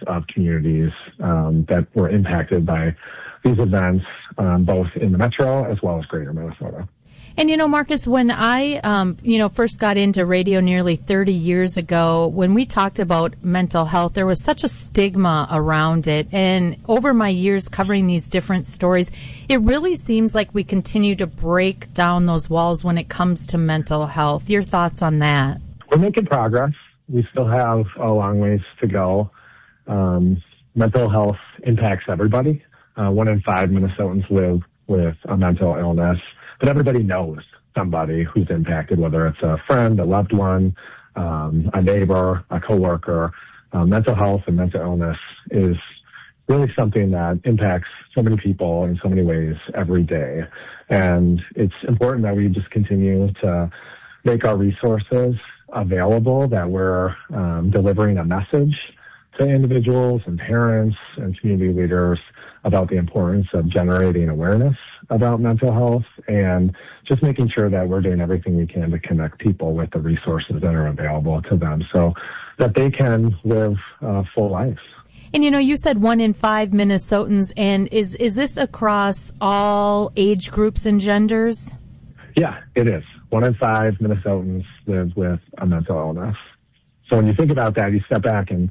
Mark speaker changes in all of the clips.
Speaker 1: of communities that were impacted by these events, both in the metro as well as greater Minnesota.
Speaker 2: And, Marcus, when I, first got into radio nearly 30 years ago, when we talked about mental health, there was such a stigma around it. And over my years covering these different stories, it really seems like we continue to break down those walls when it comes to mental health. Your thoughts on that?
Speaker 1: We're making progress. We still have a long ways to go. Mental health impacts everybody. 1 in 5 Minnesotans live with a mental illness. But everybody knows somebody who's impacted, whether it's a friend, a loved one, a neighbor, a coworker. Mental health and mental illness is really something that impacts so many people in so many ways every day. And it's important that we just continue to make our resources available, that we're delivering a message to individuals and parents and community leaders about the importance of generating awareness about mental health and just making sure that we're doing everything we can to connect people with the resources that are available to them so that they can live full lives.
Speaker 2: And, you said 1 in 5 Minnesotans, and is this across all age groups and genders?
Speaker 1: Yeah, it is. 1 in 5 Minnesotans live with a mental illness. So when you think about that, you step back and,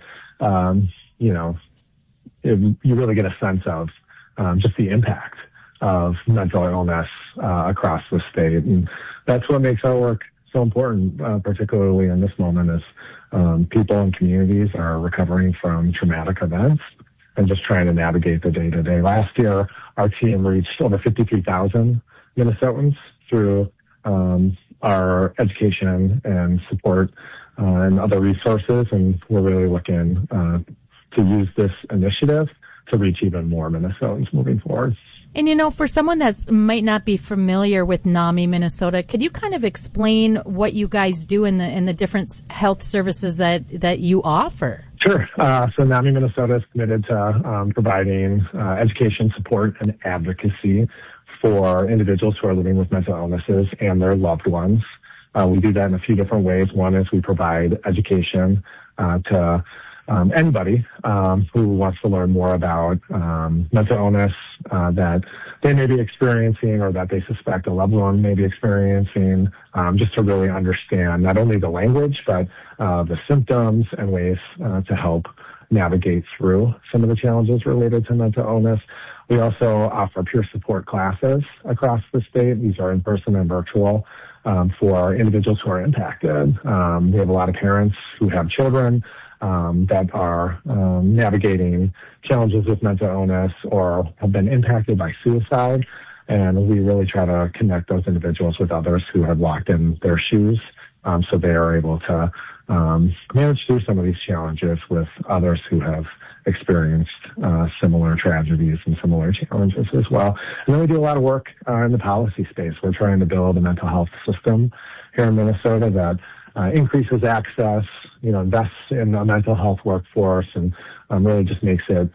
Speaker 1: you really get a sense of just the impact of mental illness across the state. And that's what makes our work so important, particularly in this moment, is people and communities are recovering from traumatic events and just trying to navigate the day-to-day. Last year, our team reached over 53,000 Minnesotans through our education and support and other resources, and we're really looking to use this initiative to reach even more Minnesotans moving forward.
Speaker 2: And, for someone that might not be familiar with NAMI Minnesota, could you kind of explain what you guys do in the different health services that you offer?
Speaker 1: Sure. So NAMI Minnesota is committed to providing education, support, and advocacy for individuals who are living with mental illnesses and their loved ones. We do that in a few different ways. One is we provide education to anybody who wants to learn more about mental illness that they may be experiencing or that they suspect a loved one may be experiencing, just to really understand not only the language, but the symptoms and ways to help navigate through some of the challenges related to mental illness. We also offer peer support classes across the state. These are in person and virtual for individuals who are impacted. We have a lot of parents who have children that are navigating challenges with mental illness or have been impacted by suicide. And we really try to connect those individuals with others who have walked in their shoes so they are able to manage through some of these challenges with others who have experienced similar tragedies and similar challenges as well. And then we do a lot of work in the policy space. We're trying to build a mental health system here in Minnesota that increases access, invests in a mental health workforce, and really just makes it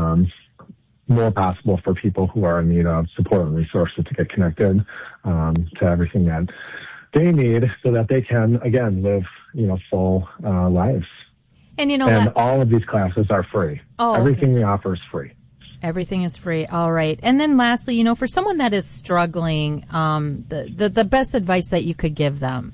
Speaker 1: more possible for people who are in need of support and resources to get connected to everything that they need so that they can, again, live, full lives.
Speaker 2: And,
Speaker 1: all of these classes are free.
Speaker 2: Oh,
Speaker 1: everything we offer is free.
Speaker 2: Everything is free. All right. And then lastly, for someone that is struggling, the best advice that you could give them.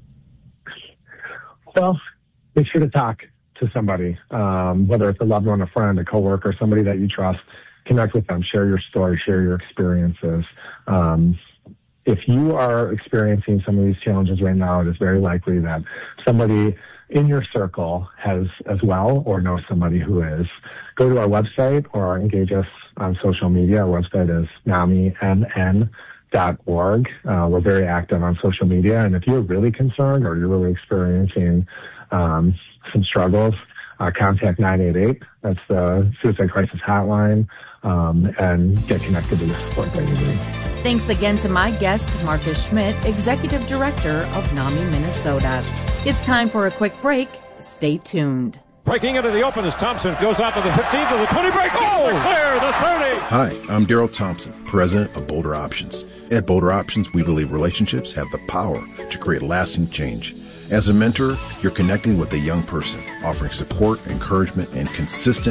Speaker 1: Well, make sure to talk to somebody, whether it's a loved one, a friend, a coworker, somebody that you trust. Connect with them, share your story, share your experiences. If you are experiencing some of these challenges right now, it is very likely that somebody in your circle has as well or knows somebody who is. Go to our website or engage us on social media. Our website is NAMIMN.org. We're very active on social media, and if you're really concerned or you're really experiencing some struggles, contact 988. That's the suicide crisis hotline, and get connected to the support that you need.
Speaker 2: Thanks again to my guest, Marcus Schmidt, Executive Director of NAMI Minnesota. It's time for a quick break. Stay tuned.
Speaker 3: Breaking into the open as Thompson goes out to the 15 to the 20 break. Oh, clear the 30.
Speaker 4: Hi, I'm Daryl Thompson, President of Boulder Options. At Boulder Options, we believe relationships have the power to create lasting change. As a mentor, you're connecting with a young person, offering support, encouragement, and consistent